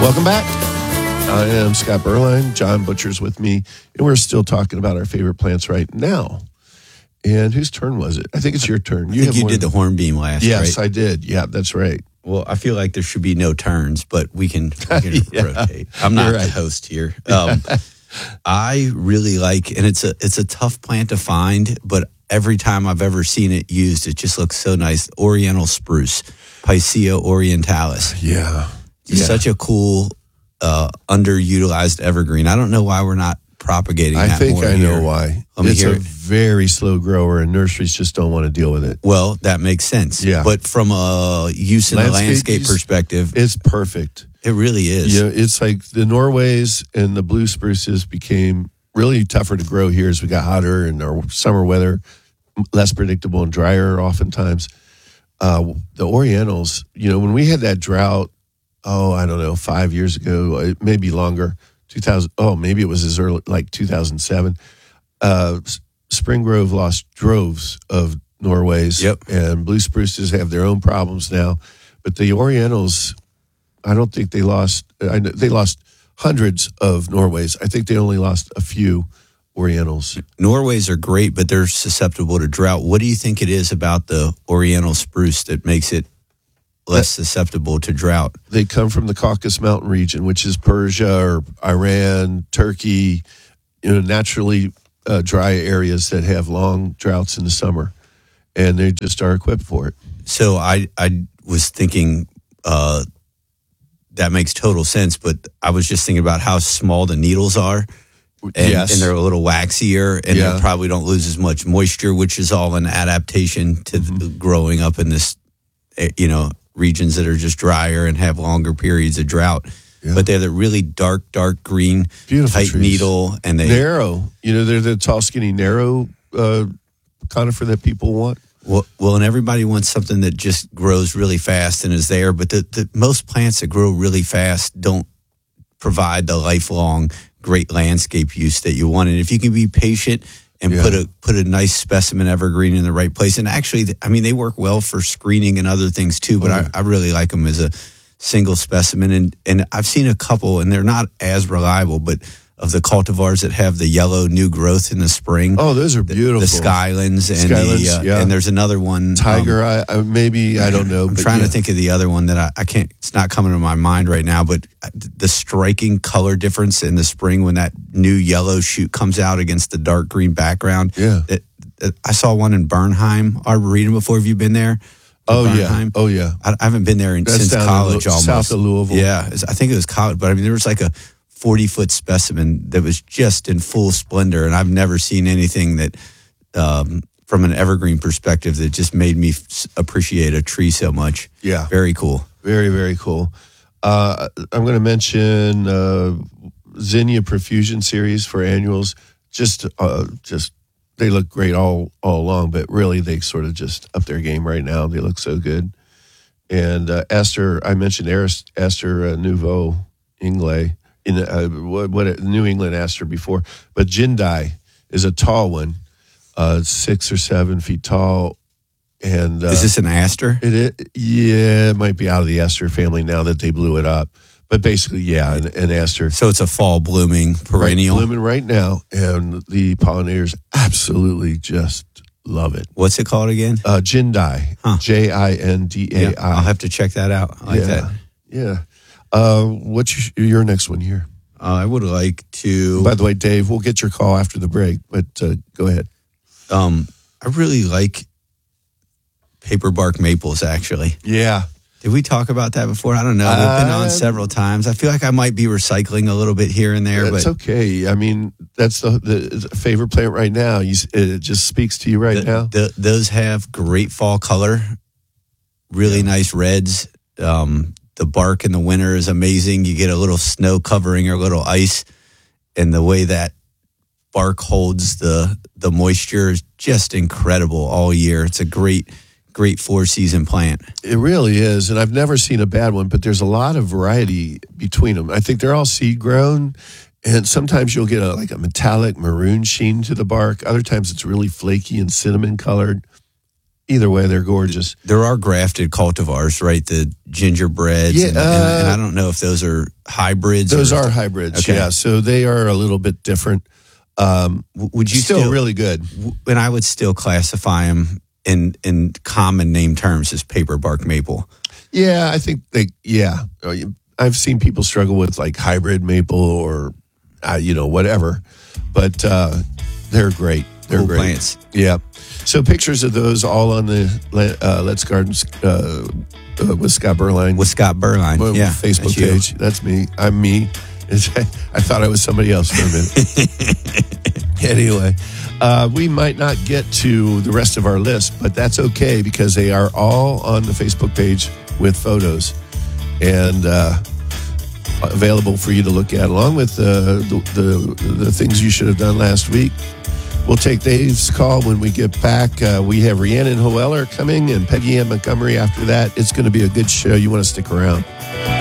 Welcome back. I am Scott Berline. John Butcher's with me, and we're still talking about our favorite plants right now. And whose turn was it? I think it's your turn. I think you did the hornbeam last, yes, right? I did. Yeah, that's right. Well, I feel like there should be no turns, but we can rotate. I'm not the host here. I really like, and it's a tough plant to find, but every time I've ever seen it used, it just looks so nice. Oriental spruce, Picea orientalis. Yeah. It's such a cool, underutilized evergreen. I don't know why we're not propagating that more. I think I know why. It's a very slow grower, and nurseries just don't want to deal with it. Well, that makes sense. Yeah. But from a use in the landscape perspective, it's perfect. It really is. Yeah, it's like the Norways and the blue spruces became really tougher to grow here as we got hotter and our summer weather less predictable and drier oftentimes. The Orientals, when we had that drought, I don't know, 5 years ago, maybe longer, maybe it was as early, like 2007. Spring Grove lost droves of Norways. Yep. And blue spruces have their own problems now. But the Orientals, I don't think they lost, they lost hundreds of Norways. I think they only lost a few Orientals. Norways are great, but they're susceptible to drought. What do you think it is about the Oriental spruce that makes it less susceptible to drought? They come from the Caucasus Mountain region, which is Persia or Iran, Turkey, naturally dry areas that have long droughts in the summer, and they just are equipped for it. So I was thinking that makes total sense, but I was just thinking about how small the needles are. And they're a little waxier, and they probably don't lose as much moisture, which is all an adaptation to growing up in this, regions that are just drier and have longer periods of drought. Yeah. But they're the really dark green, beautiful tight trees. Needle, and they narrow. They're the tall, skinny, narrow conifer that people want. Well, and everybody wants something that just grows really fast and is there. But the most plants that grow really fast don't provide the lifelong great landscape use that you want. And if you can be patient and put a nice specimen evergreen in the right place, and actually, they work well for screening and other things too, but I really like them as a single specimen. And I've seen a couple, and they're not as reliable, but of the cultivars that have the yellow new growth in the spring. Oh, those are beautiful. The Skylands and and there's another one. Tiger, I don't know. I'm trying to think of the other one that I can't, it's not coming to my mind right now, but the striking color difference in the spring when that new yellow shoot comes out against the dark green background. Yeah. I saw one in Bernheim Arboretum before. Have you been there? Bernheim? Yeah. I haven't been there since college almost. South of Louisville. Yeah. I think it was college, but there was like a 40-foot specimen that was just in full splendor, and I've never seen anything that, from an evergreen perspective, that just made me appreciate a tree so much. Yeah. Very cool. Very, very cool. I'm going to mention Zinnia Profusion series for annuals. Just they look great all along, but really they sort of just up their game right now. They look so good. And Aster, I mentioned Aster Nouveau Inglés. In what New England aster before, but Jindai is a tall one, 6 or 7 feet tall, and is this an aster? It might be out of the aster family now that they blew it up, but basically, an aster. So it's a fall blooming perennial, blooming right now, and the pollinators absolutely just love it. What's it called again? Jindai, Jindai. Yeah, I'll have to check that out. I like that. Yeah. What's your next one here? I would like to. By the way, Dave, we'll get your call after the break, but go ahead. I really like paper bark maples, actually. Yeah. Did we talk about that before? I don't know. We've been on several times. I feel like I might be recycling a little bit here and there. That's okay. That's the favorite plant right now. It just speaks to you right now. Those have great fall color, really nice reds. The bark in the winter is amazing. You get a little snow covering or a little ice, and the way that bark holds the moisture is just incredible all year. It's a great 4-season plant. It really is, and I've never seen a bad one, but there's a lot of variety between them. I think they're all seed grown, and sometimes you'll get a metallic maroon sheen to the bark. Other times it's really flaky and cinnamon colored. either way, they're gorgeous. There are grafted cultivars, right? The gingerbreads. Yeah, and I don't know if those are hybrids. Those are hybrids, Okay. yeah. So they are a little bit different. Would you Still really good. And I would still classify them in common name terms as paper bark maple. Yeah, I think I've seen people struggle with like hybrid maple or, whatever. But they're great. They're Cool great. plants. Yeah. So pictures of those all on the Let's Gardens with Scott Berline. With Scott Berline. Yeah. Facebook that's you. page. That's me. I'm me. I thought I was somebody else for a minute. Anyway, we might not get to the rest of our list, but that's okay because they are all on the Facebook page with photos and available for you to look at, along with the things you should have done last week. We'll take Dave's call when we get back. We have Rhiannon Hoeller coming and Peggy Ann Montgomery after that. It's going to be a good show. You want to stick around.